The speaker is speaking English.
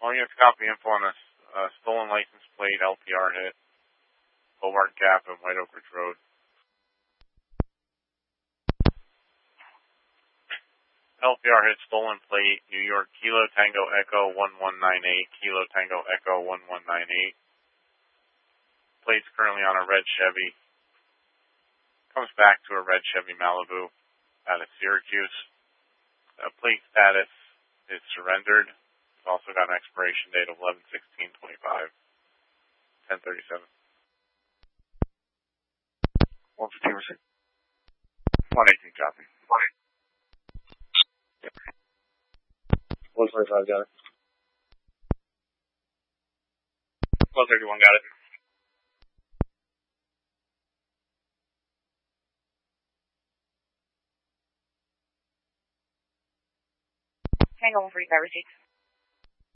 All units copy info on a stolen license plate, LPR hit, Hobart Gap and White Oak Ridge Road. LPR hit stolen plate, New York Kilo Tango Echo 1198, Kilo Tango Echo 1198. Plate's currently on a red Chevy. Comes back to a red Chevy Malibu out of Syracuse. Plate status is surrendered. It's also got an expiration date of 11/16/25, 10:37. 115 receipt. 118 copy. 125 got it. 131 got it. Tango 145 receipts.